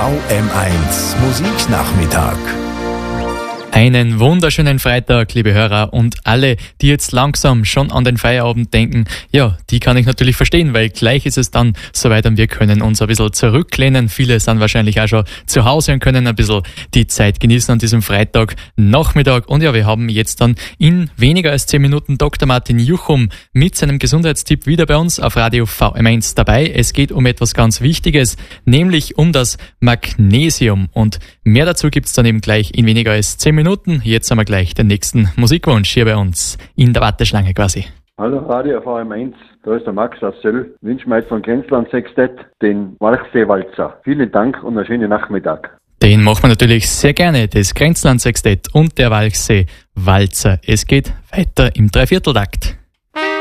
VM1 Musiknachmittag. Einen wunderschönen Freitag, liebe Hörer, und alle, die jetzt langsam schon an den Feierabend denken, ja, die kann ich natürlich verstehen, weil gleich ist es dann soweit und wir können uns ein bisschen zurücklehnen. Viele sind wahrscheinlich auch schon zu Hause und können ein bisschen die Zeit genießen an diesem Freitagnachmittag. Und ja, wir haben jetzt dann in weniger als 10 Minuten Dr. Martin Juchum mit seinem Gesundheitstipp wieder bei uns auf Radio VM1 dabei. Es geht um etwas ganz Wichtiges, nämlich um das Magnesium. Und mehr dazu gibt's dann eben gleich in weniger als 10 Minuten. Jetzt haben wir gleich den nächsten Musikwunsch hier bei uns in der Warteschlange quasi. Hallo Radio VM1, da ist der Max aus Söll. Wünsche mir vom Grenzland Sextett den Walchsee-Walzer. Vielen Dank und einen schönen Nachmittag. Den machen wir natürlich sehr gerne, das Grenzland Sextett und der Walchsee-Walzer. Es geht weiter im Dreivierteltakt.